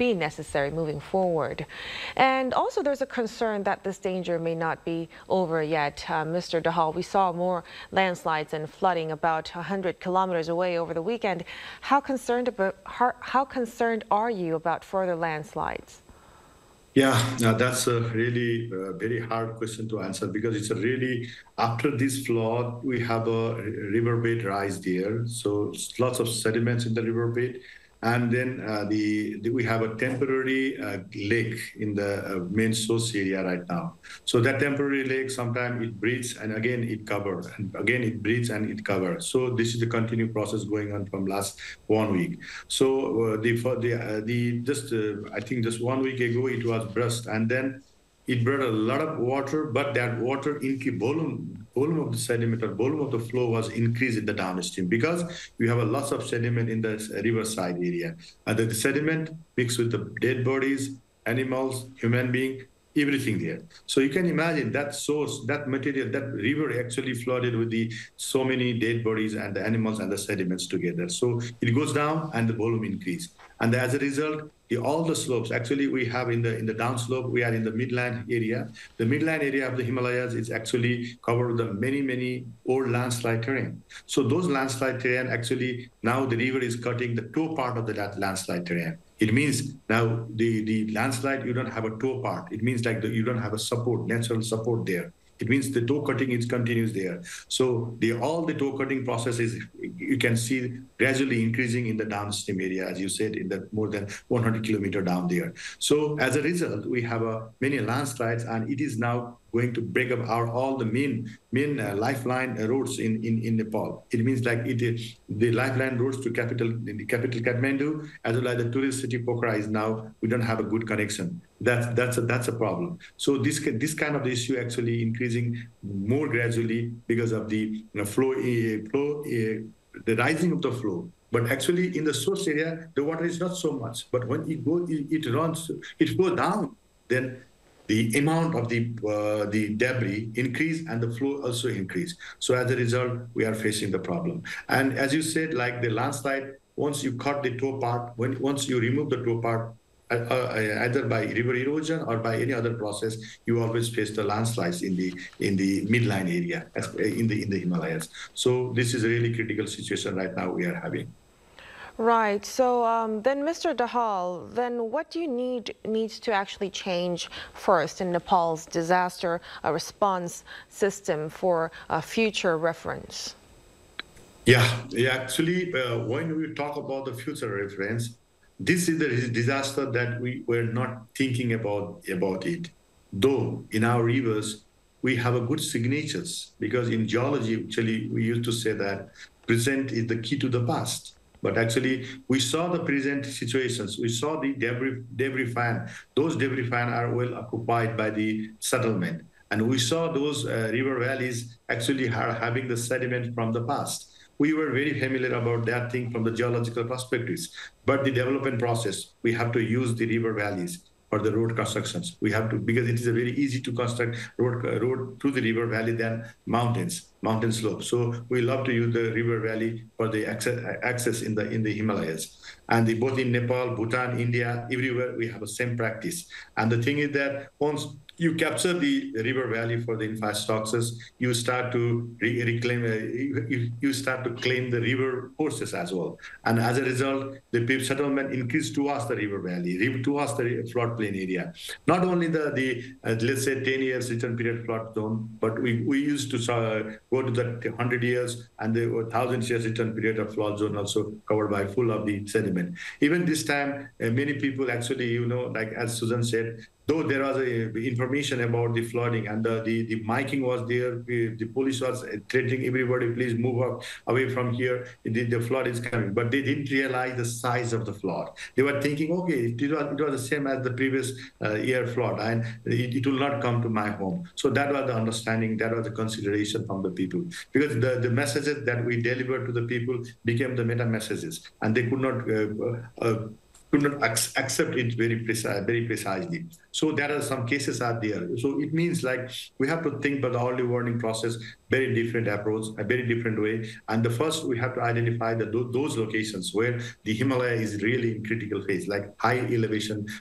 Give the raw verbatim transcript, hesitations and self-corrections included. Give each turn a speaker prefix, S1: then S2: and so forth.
S1: be necessary moving forward. And also there's a concern that this danger may not be over yet. Uh, Mister Dahal, we saw more landslides and flooding about one hundred kilometers away over the weekend. How concerned about how, how concerned are you about further landslides?
S2: Yeah, uh, that's a really uh, very hard question to answer, because it's a really, after this flood, we have a riverbed rise there. So lots of sediments in the riverbed. And then uh, the, the we have a temporary uh, lake in the uh, main source area right now. So that temporary lake, sometimes it breathes and again it covers, and again it breathes and it covers. So this is the continued process going on from last one week. So uh, the for the uh, the just uh, I think just one week ago it was burst, and then it brought a lot of water, but that water in volume, volume of the sediment or volume of the flow was increased in the downstream, because we have a lot of sediment in the riverside area. And the sediment mixed with the dead bodies, animals, human being, everything there. So you can imagine that source, that material, that river actually flooded with the so many dead bodies and the animals and the sediments together. So it goes down and the volume increase. And as a result, the, all the slopes, actually we have in the in the downslope, we are in the midland area. The midland area of the Himalayas is actually covered with the many, many old landslide terrain. So those landslide terrain, actually now the river is cutting the toe part of the, that landslide terrain. It means now the, the landslide, you don't have a toe part. It means like the, you don't have a support, natural support there. It means the toe cutting is continues there. So the, all the toe cutting process is, you can see gradually increasing in the downstream area, as you said, in the more than one hundred kilometer down there. So as a result, we have a many landslides, and it is now going to break up our all the main main uh, lifeline roads in, in, in Nepal. It means like it is the lifeline roads to capital the capital Kathmandu, as well as the tourist city Pokhara is now, we don't have a good connection. That's that's a, that's a problem. So this this kind of issue actually increasing more gradually because of the you know, flow uh, flow uh, the rising of the flow. But actually in the source area, the water is not so much. But when it goes, it, it runs, it goes down, then the amount of the uh, the debris increase and the flow also increase. So as a result, we are facing the problem. And as you said, like the landslide, once you cut the toe part, when once you remove the toe part, uh, uh, either by river erosion or by any other process, you always face the landslides in the in the midline area, in the in the Himalayas. So this is a really critical situation right now we are having.
S1: Right. So um, then, Mister Dahal, then what do you need needs to actually change first in Nepal's disaster uh, response system for uh, future reference?
S2: Yeah, yeah. Actually, uh, when we talk about the future reference, this is the disaster that we were not thinking about about it. Though in our rivers we have a good signatures, because in geology, actually, we used to say that present is the key to the past. But actually, we saw the present situations. We saw the debris, debris fan. Those debris fan are well occupied by the settlement. And we saw those uh, river valleys actually are having the sediment from the past. We were very familiar about that thing from the geological perspectives. But the development process, we have to use the river valleys for the road constructions. We have to, because it is a very easy to construct road, uh, road through the river valley than mountains, mountain slopes. So we love to use the river valley for the access, access in the in the Himalayas. And the, both in Nepal, Bhutan, India, everywhere we have the same practice. And the thing is that once you capture the river valley for the infrastructures, you start to re reclaim, uh, you, you start to claim the river courses as well. And as a result, the settlement increased towards the river valley, towards the floodplain area. Not only the, the uh, let's say ten years return period flood zone, but we, we used to uh, go to the one hundred years and the one thousand years return period of flood zone also covered by full of the sediment. Even this time, uh, many people actually, you know, like as Susan said, though there was a, information about the flooding and the, the, the miking was there, the police was threatening everybody, please move up away from here, the, the flood is coming. But they didn't realize the size of the flood. They were thinking, okay, it was, it was the same as the previous uh, year flood, and it, it will not come to my home. So that was the understanding, that was the consideration from the people. Because the, the messages that we delivered to the people became the meta messages, and they could not uh, uh, could not ac- accept it very precise, very precisely. So there are some cases out there. So it means like we have to think about the early warning process, very different approach, a very different way. And the first we have to identify the, those locations where the Himalaya is really in critical phase, like high elevation,